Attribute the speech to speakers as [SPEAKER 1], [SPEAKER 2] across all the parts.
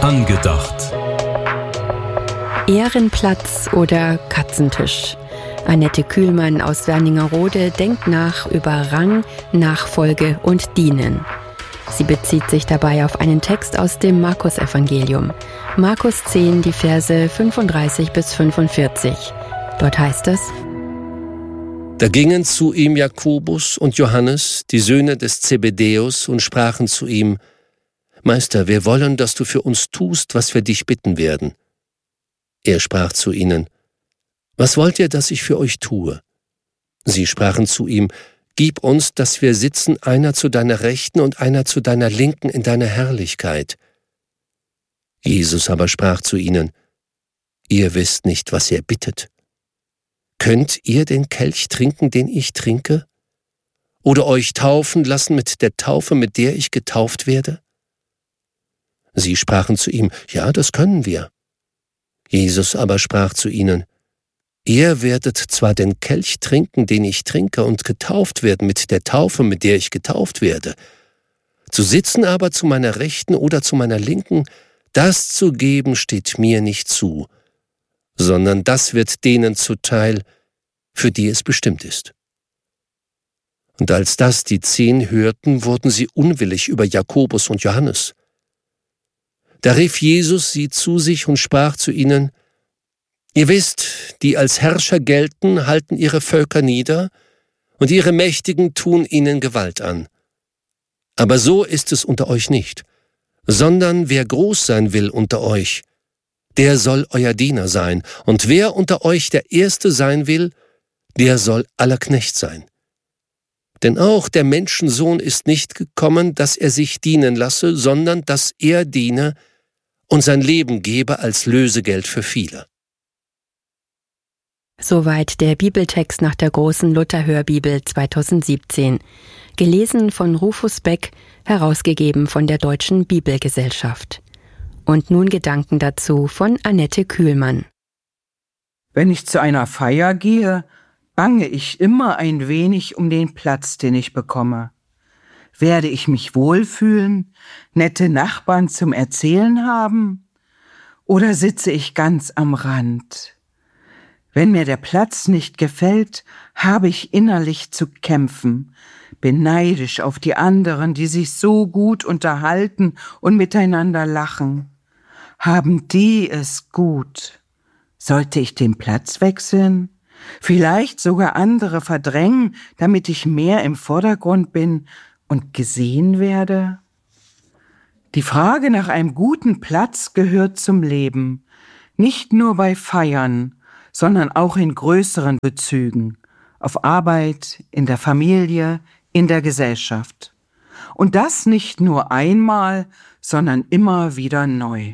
[SPEAKER 1] Angedacht.
[SPEAKER 2] Ehrenplatz oder Katzentisch? Annette Kühlmann aus Wernigerode denkt nach über Rang, Nachfolge und Dienen. Sie bezieht sich dabei auf einen Text aus dem Markus-Evangelium. Markus 10, die Verse 35 bis 45. Dort heißt es:
[SPEAKER 3] Da gingen zu ihm Jakobus und Johannes, die Söhne des Zebedäus, und sprachen zu ihm: Meister, wir wollen, dass du für uns tust, was wir dich bitten werden. Er sprach zu ihnen: Was wollt ihr, dass ich für euch tue? Sie sprachen zu ihm: Gib uns, dass wir sitzen, einer zu deiner Rechten und einer zu deiner Linken in deiner Herrlichkeit. Jesus aber sprach zu ihnen: Ihr wisst nicht, was ihr bittet. Könnt ihr den Kelch trinken, den ich trinke? Oder euch taufen lassen mit der Taufe, mit der ich getauft werde? Sie sprachen zu ihm: Ja, das können wir. Jesus aber sprach zu ihnen: Ihr werdet zwar den Kelch trinken, den ich trinke, und getauft werden mit der Taufe, mit der ich getauft werde. Zu sitzen aber zu meiner Rechten oder zu meiner Linken, das zu geben steht mir nicht zu, sondern das wird denen zuteil, für die es bestimmt ist. Und als das die 10 hörten, wurden sie unwillig über Jakobus und Johannes. Da rief Jesus sie zu sich und sprach zu ihnen: Ihr wisst, die als Herrscher gelten, halten ihre Völker nieder, und ihre Mächtigen tun ihnen Gewalt an. Aber so ist es unter euch nicht, sondern wer groß sein will unter euch, der soll euer Diener sein, und wer unter euch der Erste sein will, der soll aller Knecht sein. Denn auch der Menschensohn ist nicht gekommen, dass er sich dienen lasse, sondern dass er diene und sein Leben gebe als Lösegeld für viele.
[SPEAKER 2] Soweit der Bibeltext nach der großen Luther-Hörbibel 2017, gelesen von Rufus Beck, herausgegeben von der Deutschen Bibelgesellschaft. Und nun Gedanken dazu von Annette Kühlmann.
[SPEAKER 4] Wenn ich zu einer Feier gehe, bange ich immer ein wenig um den Platz, den ich bekomme. Werde ich mich wohlfühlen, nette Nachbarn zum Erzählen haben? Oder sitze ich ganz am Rand? Wenn mir der Platz nicht gefällt, habe ich innerlich zu kämpfen, bin neidisch auf die anderen, die sich so gut unterhalten und miteinander lachen. Haben die es gut? Sollte ich den Platz wechseln? Vielleicht sogar andere verdrängen, damit ich mehr im Vordergrund bin und gesehen werde? Die Frage nach einem guten Platz gehört zum Leben, nicht nur bei Feiern, sondern auch in größeren Bezügen, auf Arbeit, in der Familie, in der Gesellschaft. Und das nicht nur einmal, sondern immer wieder neu.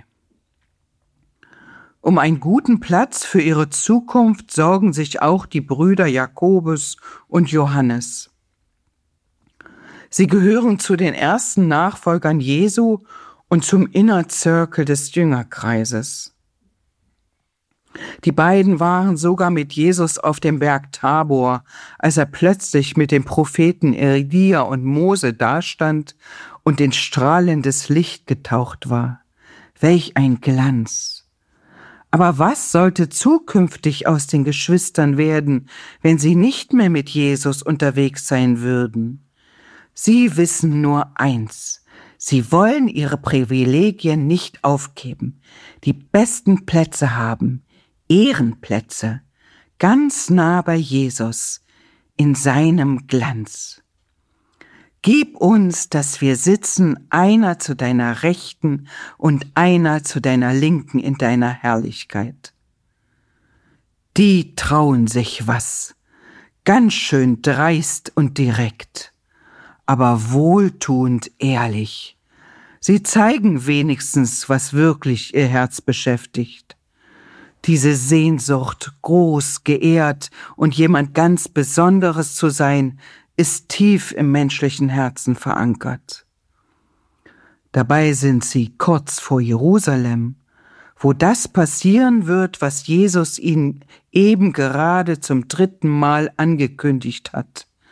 [SPEAKER 4] Um einen guten Platz für ihre Zukunft sorgen sich auch die Brüder Jakobus und Johannes. Sie gehören zu den ersten Nachfolgern Jesu und zum Inner Circle des Jüngerkreises. Die beiden waren sogar mit Jesus auf dem Berg Tabor, als er plötzlich mit den Propheten Elia und Mose dastand und in strahlendes Licht getaucht war. Welch ein Glanz! Aber was sollte zukünftig aus den Geschwistern werden, wenn sie nicht mehr mit Jesus unterwegs sein würden? Sie wissen nur eins: Sie wollen ihre Privilegien nicht aufgeben, die besten Plätze haben, Ehrenplätze, ganz nah bei Jesus, in seinem Glanz. Gib uns, dass wir sitzen, einer zu deiner Rechten und einer zu deiner Linken in deiner Herrlichkeit. Die trauen sich was, ganz schön dreist und direkt, aber wohltuend ehrlich. Sie zeigen wenigstens, was wirklich ihr Herz beschäftigt. Diese Sehnsucht, groß, geehrt und jemand ganz Besonderes zu sein, ist tief im menschlichen Herzen verankert. Dabei sind sie kurz vor Jerusalem, wo das passieren wird, was Jesus ihnen eben gerade zum 3. Mal angekündigt hat.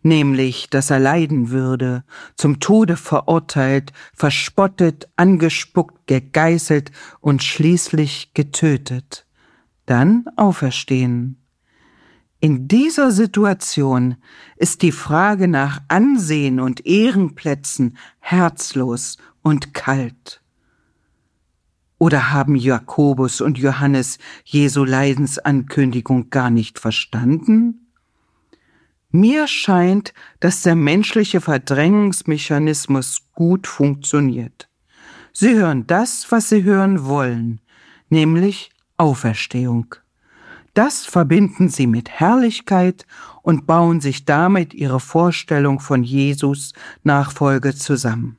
[SPEAKER 4] nämlich, dass er leiden würde, zum Tode verurteilt, verspottet, angespuckt, gegeißelt und schließlich getötet, dann auferstehen. In dieser Situation ist die Frage nach Ansehen und Ehrenplätzen herzlos und kalt. Oder haben Jakobus und Johannes Jesu Leidensankündigung gar nicht verstanden? Mir scheint, dass der menschliche Verdrängungsmechanismus gut funktioniert. Sie hören das, was sie hören wollen, nämlich Auferstehung. Das verbinden sie mit Herrlichkeit und bauen sich damit ihre Vorstellung von Jesus Nachfolge zusammen.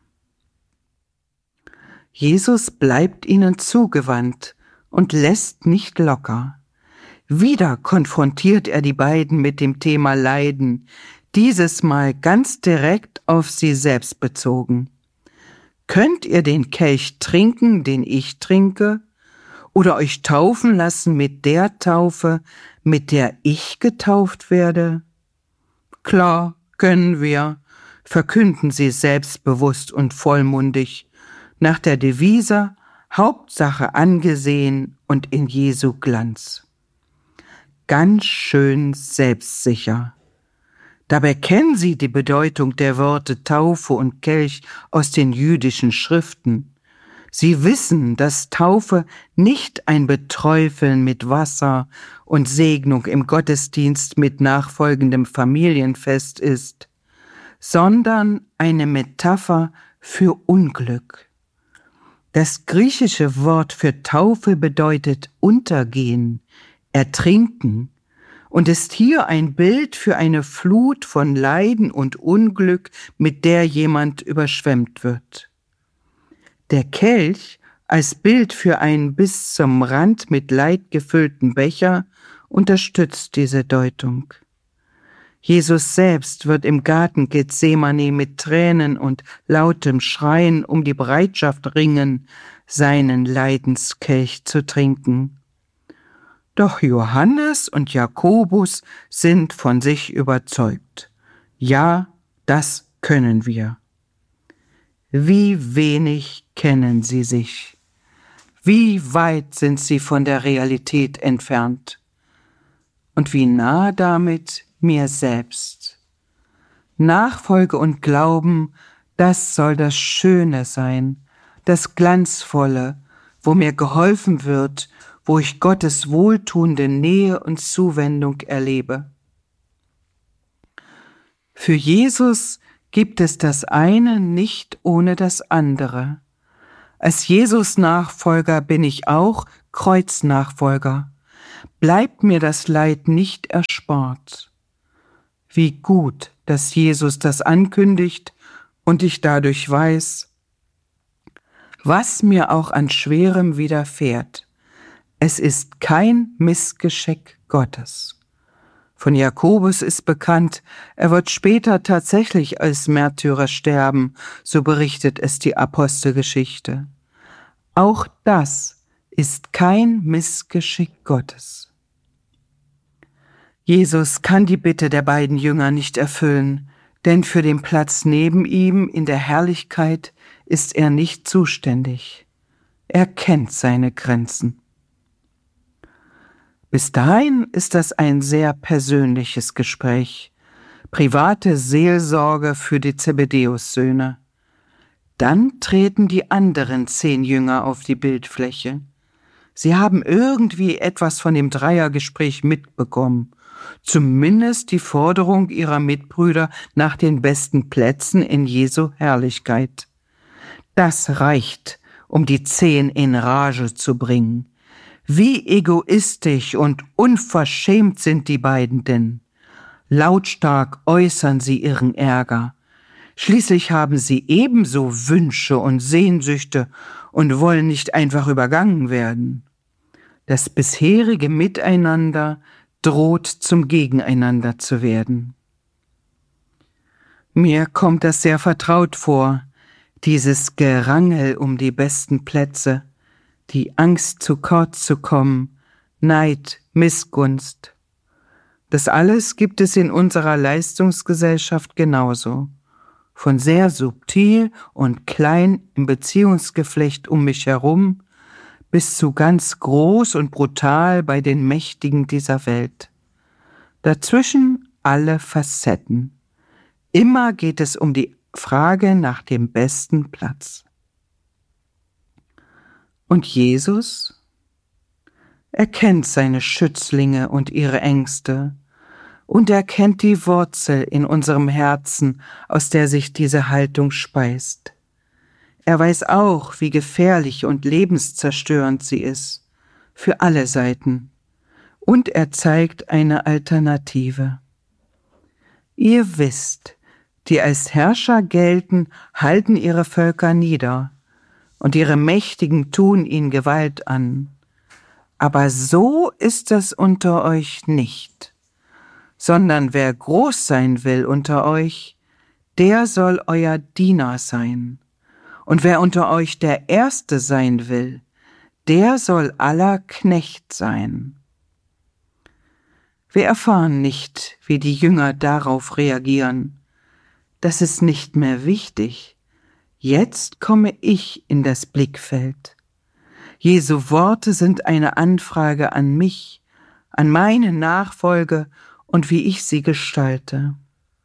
[SPEAKER 4] Jesus bleibt ihnen zugewandt und lässt nicht locker. Wieder konfrontiert er die beiden mit dem Thema Leiden, dieses Mal ganz direkt auf sie selbst bezogen. Könnt ihr den Kelch trinken, den ich trinke? Oder euch taufen lassen mit der Taufe, mit der ich getauft werde? Klar, können wir, verkünden sie selbstbewusst und vollmundig, nach der Devise Hauptsache angesehen und in Jesu Glanz. Ganz schön selbstsicher. Dabei kennen sie die Bedeutung der Worte Taufe und Kelch aus den jüdischen Schriften. Sie wissen, dass Taufe nicht ein Beträufeln mit Wasser und Segnung im Gottesdienst mit nachfolgendem Familienfest ist, sondern eine Metapher für Unglück. Das griechische Wort für Taufe bedeutet untergehen, ertrinken und ist hier ein Bild für eine Flut von Leiden und Unglück, mit der jemand überschwemmt wird. Der Kelch als Bild für einen bis zum Rand mit Leid gefüllten Becher unterstützt diese Deutung. Jesus selbst wird im Garten Gethsemane mit Tränen und lautem Schreien um die Bereitschaft ringen, seinen Leidenskelch zu trinken. Doch Johannes und Jakobus sind von sich überzeugt. Ja, das können wir. Wie wenig kennen sie sich. Wie weit sind sie von der Realität entfernt. Und wie nah damit mir selbst. Nachfolge und Glauben, das soll das Schöne sein, das Glanzvolle, wo mir geholfen wird, wo ich Gottes wohltuende Nähe und Zuwendung erlebe. Für Jesus gibt es das eine nicht ohne das andere. Als Jesus-Nachfolger bin ich auch Kreuznachfolger. Bleibt mir das Leid nicht erspart. Wie gut, dass Jesus das ankündigt und ich dadurch weiß, was mir auch an Schwerem widerfährt. Es ist kein Missgeschick Gottes. Von Jakobus ist bekannt, er wird später tatsächlich als Märtyrer sterben, so berichtet es die Apostelgeschichte. Auch das ist kein Missgeschick Gottes. Jesus kann die Bitte der beiden Jünger nicht erfüllen, denn für den Platz neben ihm in der Herrlichkeit ist er nicht zuständig. Er kennt seine Grenzen. Bis dahin ist das ein sehr persönliches Gespräch, private Seelsorge für die Zebedeus-Söhne. Dann treten die anderen 10 Jünger auf die Bildfläche. Sie haben irgendwie etwas von dem Dreiergespräch mitbekommen, zumindest die Forderung ihrer Mitbrüder nach den besten Plätzen in Jesu Herrlichkeit. Das reicht, um die 10 in Rage zu bringen. Wie egoistisch und unverschämt sind die beiden denn? Lautstark äußern sie ihren Ärger. Schließlich haben sie ebenso Wünsche und Sehnsüchte und wollen nicht einfach übergangen werden. Das bisherige Miteinander droht zum Gegeneinander zu werden. Mir kommt das sehr vertraut vor, dieses Gerangel um die besten Plätze, die Angst, zu kurz zu kommen, Neid, Missgunst. Das alles gibt es in unserer Leistungsgesellschaft genauso. Von sehr subtil und klein im Beziehungsgeflecht um mich herum bis zu ganz groß und brutal bei den Mächtigen dieser Welt. Dazwischen alle Facetten. Immer geht es um die Frage nach dem besten Platz. Und Jesus? Er kennt seine Schützlinge und ihre Ängste. Und er kennt die Wurzel in unserem Herzen, aus der sich diese Haltung speist. Er weiß auch, wie gefährlich und lebenszerstörend sie ist, für alle Seiten. Und er zeigt eine Alternative. Ihr wisst, die als Herrscher gelten, halten ihre Völker nieder, und ihre Mächtigen tun ihnen Gewalt an. Aber so ist es unter euch nicht, sondern wer groß sein will unter euch, der soll euer Diener sein. Und wer unter euch der Erste sein will, der soll aller Knecht sein. Wir erfahren nicht, wie die Jünger darauf reagieren. Das ist nicht mehr wichtig. Jetzt komme ich in das Blickfeld. Jesu Worte sind eine Anfrage an mich, an meine Nachfolge und wie ich sie gestalte.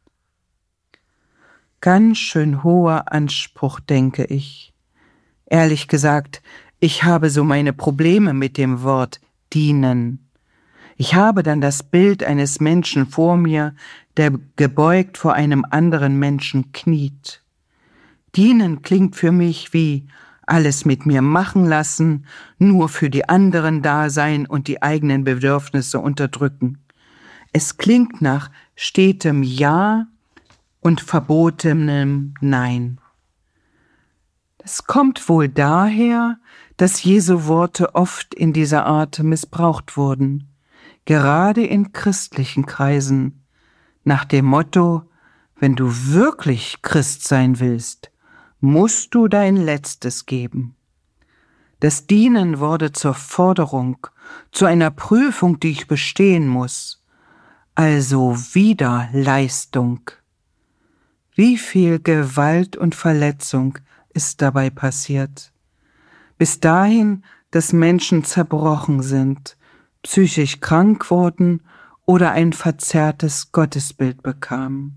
[SPEAKER 4] Ganz schön hoher Anspruch, denke ich. Ehrlich gesagt, ich habe so meine Probleme mit dem Wort dienen. Ich habe dann das Bild eines Menschen vor mir, der gebeugt vor einem anderen Menschen kniet. Dienen klingt für mich wie alles mit mir machen lassen, nur für die anderen da sein und die eigenen Bedürfnisse unterdrücken. Es klingt nach stetem Ja und verbotenem Nein. Das kommt wohl daher, dass Jesu Worte oft in dieser Art missbraucht wurden, gerade in christlichen Kreisen, nach dem Motto, wenn du wirklich Christ sein willst, musst du dein Letztes geben. Das Dienen wurde zur Forderung, zu einer Prüfung, die ich bestehen muss, also wieder Leistung. Wie viel Gewalt und Verletzung ist dabei passiert? Bis dahin, dass Menschen zerbrochen sind, psychisch krank wurden oder ein verzerrtes Gottesbild bekamen.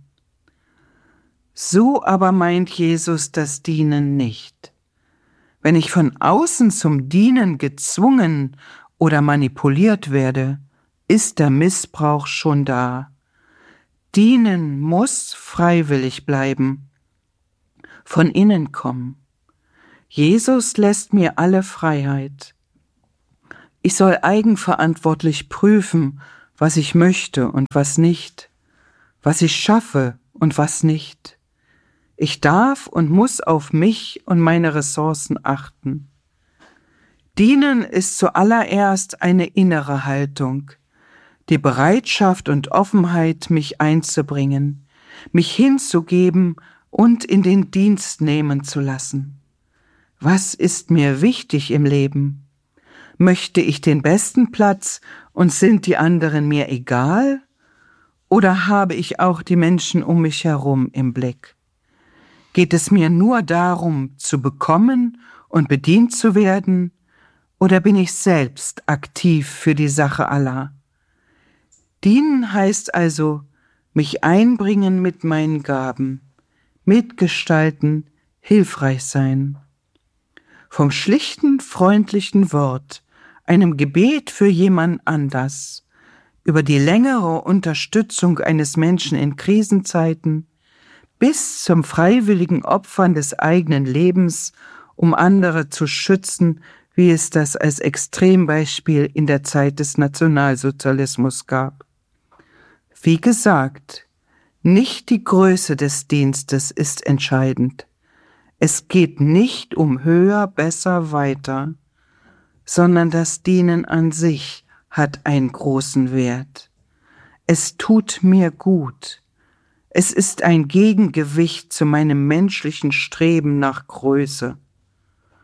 [SPEAKER 4] So aber meint Jesus das Dienen nicht. Wenn ich von außen zum Dienen gezwungen oder manipuliert werde, ist der Missbrauch schon da. Dienen muss freiwillig bleiben, von innen kommen. Jesus lässt mir alle Freiheit. Ich soll eigenverantwortlich prüfen, was ich möchte und was nicht, was ich schaffe und was nicht. Ich darf und muss auf mich und meine Ressourcen achten. Dienen ist zuallererst eine innere Haltung, die Bereitschaft und Offenheit, mich einzubringen, mich hinzugeben und in den Dienst nehmen zu lassen. Was ist mir wichtig im Leben? Möchte ich den besten Platz und sind die anderen mir egal? Oder habe ich auch die Menschen um mich herum im Blick? Geht es mir nur darum, zu bekommen und bedient zu werden? Oder bin ich selbst aktiv für die Sache aller? Dienen heißt also, mich einbringen mit meinen Gaben, mitgestalten, hilfreich sein. Vom schlichten, freundlichen Wort, einem Gebet für jemand anders, über die längere Unterstützung eines Menschen in Krisenzeiten, bis zum freiwilligen Opfern des eigenen Lebens, um andere zu schützen, wie es das als Extrembeispiel in der Zeit des Nationalsozialismus gab. Wie gesagt, nicht die Größe des Dienstes ist entscheidend. Es geht nicht um höher, besser, weiter, sondern das Dienen an sich hat einen großen Wert. Es tut mir gut. Es ist ein Gegengewicht zu meinem menschlichen Streben nach Größe.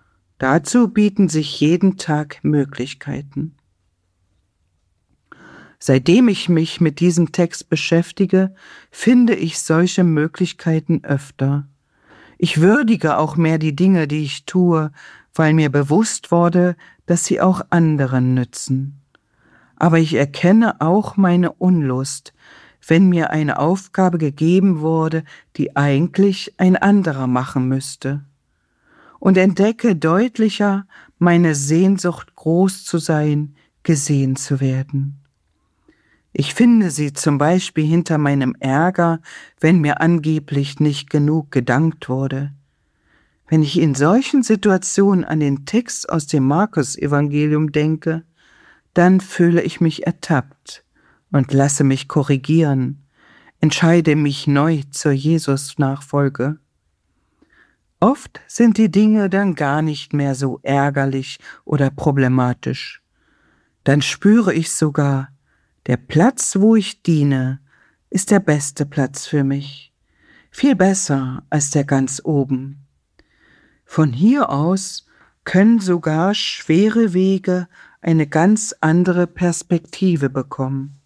[SPEAKER 4] Dazu bieten sich jeden Tag Möglichkeiten. Seitdem ich mich mit diesem Text beschäftige, finde ich solche Möglichkeiten öfter. Ich würdige auch mehr die Dinge, die ich tue, weil mir bewusst wurde, dass sie auch anderen nützen. Aber ich erkenne auch meine Unlust, wenn mir eine Aufgabe gegeben wurde, die eigentlich ein anderer machen müsste. Und entdecke deutlicher meine Sehnsucht, groß zu sein, gesehen zu werden. Ich finde sie zum Beispiel hinter meinem Ärger, wenn mir angeblich nicht genug gedankt wurde. Wenn ich in solchen Situationen an den Text aus dem Markus-Evangelium denke, dann fühle ich mich ertappt und lasse mich korrigieren, entscheide mich neu zur Jesus-Nachfolge. Oft sind die Dinge dann gar nicht mehr so ärgerlich oder problematisch. Dann spüre ich sogar, der Platz, wo ich diene, ist der beste Platz für mich. Viel besser als der ganz oben. Von hier aus können sogar schwere Wege eine ganz andere Perspektive bekommen.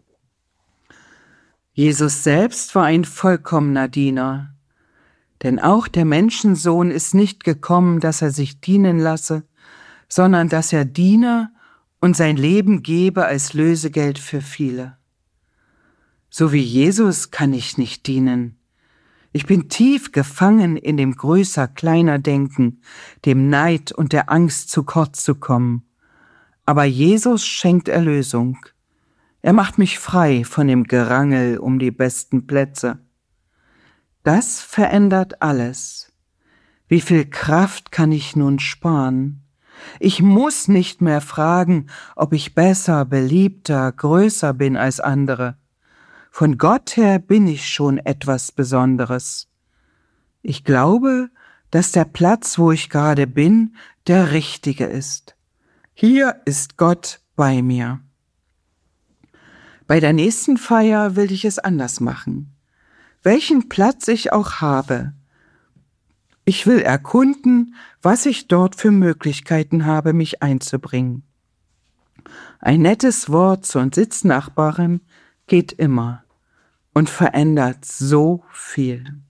[SPEAKER 4] Jesus selbst war ein vollkommener Diener. Denn auch der Menschensohn ist nicht gekommen, dass er sich dienen lasse, sondern dass er diene und sein Leben gebe als Lösegeld für viele. So wie Jesus kann ich nicht dienen. Ich bin tief gefangen in dem Größer-Kleiner-Denken, dem Neid und der Angst, zu kurz zu kommen. Aber Jesus schenkt Erlösung. Er macht mich frei von dem Gerangel um die besten Plätze. Das verändert alles. Wie viel Kraft kann ich nun sparen? Ich muss nicht mehr fragen, ob ich besser, beliebter, größer bin als andere. Von Gott her bin ich schon etwas Besonderes. Ich glaube, dass der Platz, wo ich gerade bin, der richtige ist. Hier ist Gott bei mir. Bei der nächsten Feier will ich es anders machen. Welchen Platz ich auch habe. Ich will erkunden, was ich dort für Möglichkeiten habe, mich einzubringen. Ein nettes Wort zur Sitznachbarin geht immer und verändert so viel.